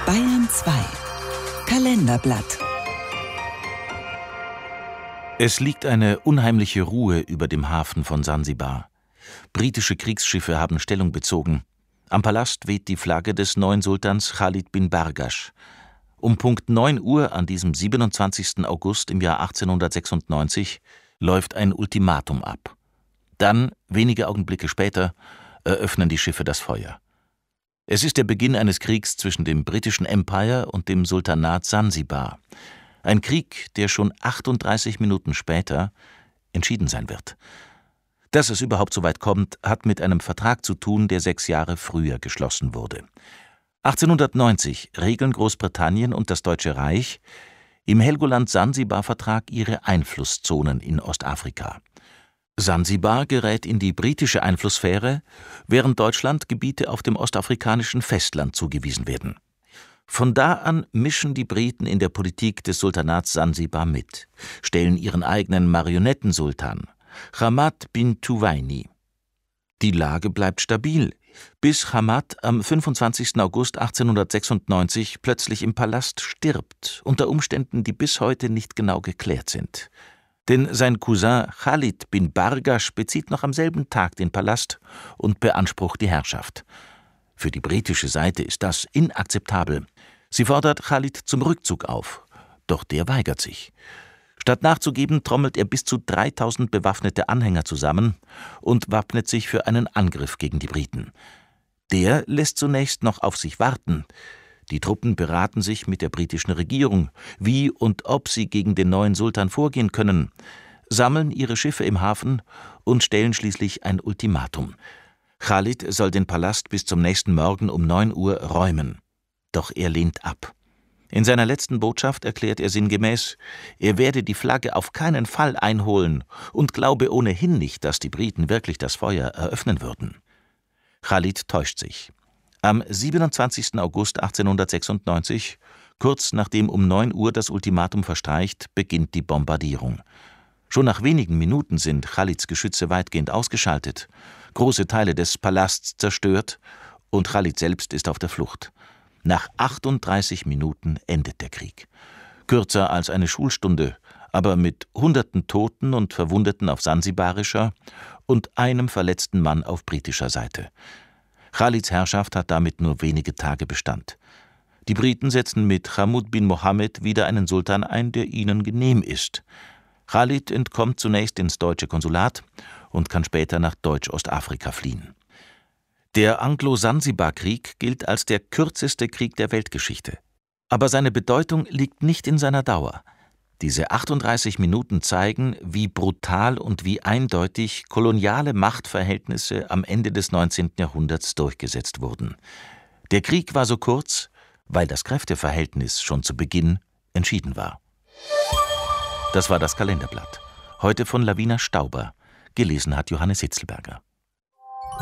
Bayern 2 Kalenderblatt. Es liegt eine unheimliche Ruhe über dem Hafen von Sansibar. Britische Kriegsschiffe haben Stellung bezogen. Am Palast weht die Flagge des neuen Sultans Khalid bin Bargash. Um Punkt 9 Uhr an diesem 27. August im Jahr 1896 läuft ein Ultimatum ab. Dann, wenige Augenblicke später, eröffnen die Schiffe das Feuer. Es ist der Beginn eines Kriegs zwischen dem britischen Empire und dem Sultanat Sansibar. Ein Krieg, der schon 38 Minuten später entschieden sein wird. Dass es überhaupt so weit kommt, hat mit einem Vertrag zu tun, der 6 Jahre früher geschlossen wurde. 1890 regeln Großbritannien und das Deutsche Reich im Helgoland-Sansibar-Vertrag ihre Einflusszonen in Ostafrika. Sansibar gerät in die britische Einflusssphäre, während Deutschland Gebiete auf dem ostafrikanischen Festland zugewiesen werden. Von da an mischen die Briten in der Politik des Sultanats Sansibar mit, stellen ihren eigenen Marionettensultan, Hamad bin Tuwaini. Die Lage bleibt stabil, bis Hamad am 25. August 1896 plötzlich im Palast stirbt, unter Umständen, die bis heute nicht genau geklärt sind. Denn sein Cousin Khalid bin Bargash bezieht noch am selben Tag den Palast und beansprucht die Herrschaft. Für die britische Seite ist das inakzeptabel. Sie fordert Khalid zum Rückzug auf, doch der weigert sich. Statt nachzugeben, trommelt er bis zu 3000 bewaffnete Anhänger zusammen und wappnet sich für einen Angriff gegen die Briten. Der lässt zunächst noch auf sich warten. Die Truppen beraten sich mit der britischen Regierung, wie und ob sie gegen den neuen Sultan vorgehen können, sammeln ihre Schiffe im Hafen und stellen schließlich ein Ultimatum. Khalid soll den Palast bis zum nächsten Morgen um 9 Uhr räumen. Doch er lehnt ab. In seiner letzten Botschaft erklärt er sinngemäß, er werde die Flagge auf keinen Fall einholen und glaube ohnehin nicht, dass die Briten wirklich das Feuer eröffnen würden. Khalid täuscht sich. Am 27. August 1896, kurz nachdem um 9 Uhr das Ultimatum verstreicht, beginnt die Bombardierung. Schon nach wenigen Minuten sind Khalids Geschütze weitgehend ausgeschaltet, große Teile des Palasts zerstört und Khalid selbst ist auf der Flucht. Nach 38 Minuten endet der Krieg. Kürzer als eine Schulstunde, aber mit Hunderten Toten und Verwundeten auf sansibarischer und einem verletzten Mann auf britischer Seite. Khalids Herrschaft hat damit nur wenige Tage Bestand. Die Briten setzen mit Hamud bin Mohammed wieder einen Sultan ein, der ihnen genehm ist. Khalid entkommt zunächst ins deutsche Konsulat und kann später nach Deutsch-Ostafrika fliehen. Der Anglo-Sansibar-Krieg gilt als der kürzeste Krieg der Weltgeschichte. Aber seine Bedeutung liegt nicht in seiner Dauer. Diese 38 Minuten zeigen, wie brutal und wie eindeutig koloniale Machtverhältnisse am Ende des 19. Jahrhunderts durchgesetzt wurden. Der Krieg war so kurz, weil das Kräfteverhältnis schon zu Beginn entschieden war. Das war das Kalenderblatt. Heute von Lavina Stauber. Gelesen hat Johannes Hitzelberger.